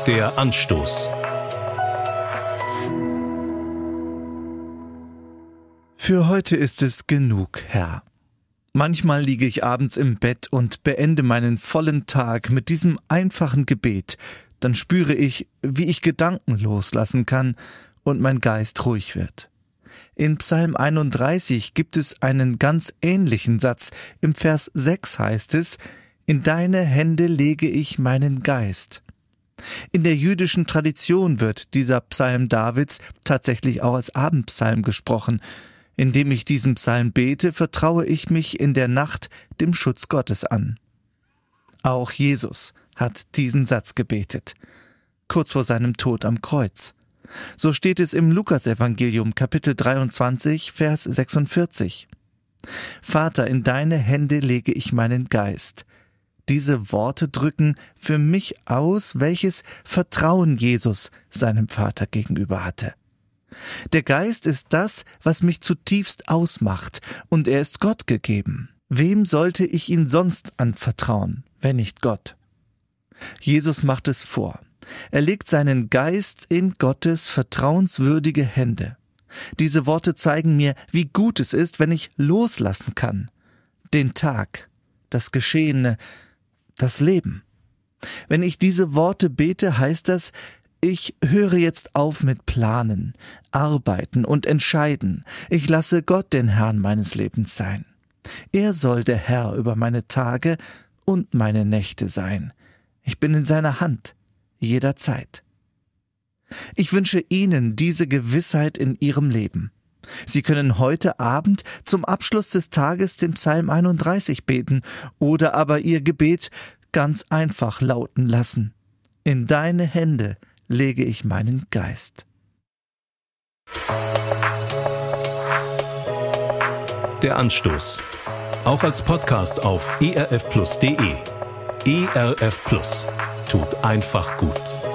Der Anstoß. Für heute ist es genug, Herr. Manchmal liege ich abends im Bett und beende meinen vollen Tag mit diesem einfachen Gebet. Dann spüre ich, wie ich Gedanken loslassen kann und mein Geist ruhig wird. In Psalm 31 gibt es einen ganz ähnlichen Satz. Im Vers 6 heißt es: In deine Hände lege ich meinen Geist. In der jüdischen Tradition wird dieser Psalm Davids tatsächlich auch als Abendpsalm gesprochen. Indem ich diesen Psalm bete, vertraue ich mich in der Nacht dem Schutz Gottes an. Auch Jesus hat diesen Satz gebetet, kurz vor seinem Tod am Kreuz. So steht es im Lukasevangelium, Kapitel 23, Vers 46. Vater, in deine Hände lege ich meinen Geist. Diese Worte drücken für mich aus, welches Vertrauen Jesus seinem Vater gegenüber hatte. Der Geist ist das, was mich zutiefst ausmacht, und er ist Gott gegeben. Wem sollte ich ihn sonst anvertrauen, wenn nicht Gott? Jesus macht es vor. Er legt seinen Geist in Gottes vertrauenswürdige Hände. Diese Worte zeigen mir, wie gut es ist, wenn ich loslassen kann. Den Tag, das Geschehene, das Leben. Wenn ich diese Worte bete, heißt das, ich höre jetzt auf mit Planen, Arbeiten und Entscheiden. Ich lasse Gott den Herrn meines Lebens sein. Er soll der Herr über meine Tage und meine Nächte sein. Ich bin in seiner Hand, jederzeit. Ich wünsche Ihnen diese Gewissheit in Ihrem Leben. Sie können heute Abend zum Abschluss des Tages den Psalm 31 beten oder aber Ihr Gebet ganz einfach lauten lassen. In deine Hände lege ich meinen Geist. Der Anstoß. Auch als Podcast auf erfplus.de. ERF Plus. Tut einfach gut.